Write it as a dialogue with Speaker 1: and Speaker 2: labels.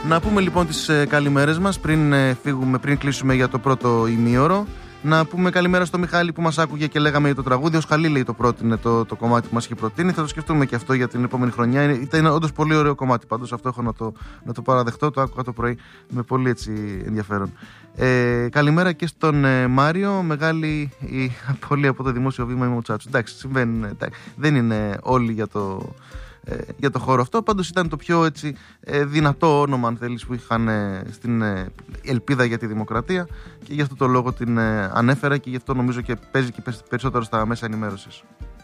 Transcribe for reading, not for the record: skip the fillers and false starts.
Speaker 1: Να πούμε λοιπόν τις καλημέρες μας πριν κλείσουμε για το πρώτο ημίωρο. Να πούμε καλημέρα στο Μιχάλη που μας άκουγε και λέγαμε για το τραγούδι. Ο Σχαλή λέει το πρότεινε το κομμάτι που μας είχε προτείνει. Θα το σκεφτούμε και αυτό για την επόμενη χρονιά. Ήταν όντως πολύ ωραίο κομμάτι. Πάντως αυτό έχω να το παραδεχτώ. Το άκουγα το πρωί με πολύ έτσι ενδιαφέρον. Καλημέρα και στον Μάριο. Μεγάλη η απώλεια από το δημόσιο βήμα είμαι ο Τσάτσου. Εντάξει, συμβαίνει. Δεν είναι όλοι για το χώρο αυτό. Πάντως ήταν το πιο έτσι, δυνατό όνομα, αν θέλεις, που είχαν στην ελπίδα για τη δημοκρατία και γι' αυτό το λόγο την ανέφερα και γι' αυτό νομίζω και παίζει και περισσότερο στα μέσα ενημέρωσης.